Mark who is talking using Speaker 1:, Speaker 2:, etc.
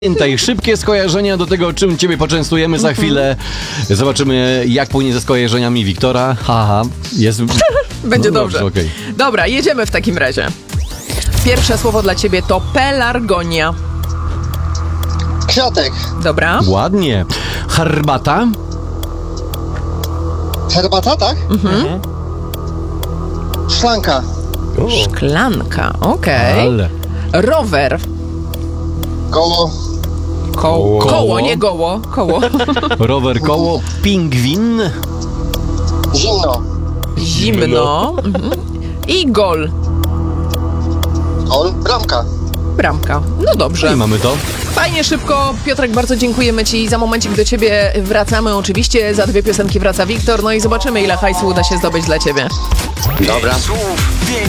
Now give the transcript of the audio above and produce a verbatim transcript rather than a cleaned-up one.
Speaker 1: Pamiętaj, szybkie skojarzenia do tego, czym ciebie poczęstujemy za chwilę. Zobaczymy, jak płynie ze skojarzeniami Wiktora. Haha, jest...
Speaker 2: Będzie
Speaker 1: no,
Speaker 2: dobrze.
Speaker 1: dobrze okay.
Speaker 2: Dobra, jedziemy w takim razie. Pierwsze słowo dla ciebie to pelargonia.
Speaker 3: Kwiatek.
Speaker 2: Dobra.
Speaker 1: Ładnie. Herbata.
Speaker 3: Herbata, tak?
Speaker 2: Mhm.
Speaker 3: Szklanka.
Speaker 2: Szklanka, okej.
Speaker 1: Ale.
Speaker 2: Rower.
Speaker 3: Koło.
Speaker 2: Koło.
Speaker 1: Koło.
Speaker 2: Koło, nie goło. Koło.
Speaker 1: Rower, koło, pingwin.
Speaker 3: Zimno.
Speaker 2: Zimno. Mhm. I gol.
Speaker 3: Gol. Bramka.
Speaker 2: Bramka. No dobrze.
Speaker 1: I mamy to.
Speaker 2: Fajnie, szybko. Piotrek, bardzo dziękujemy ci. Za momencik do ciebie wracamy. Oczywiście za dwie piosenki wraca Wiktor. No i zobaczymy, ile hajsu uda się zdobyć dla ciebie.
Speaker 3: Dobra.
Speaker 4: Słów,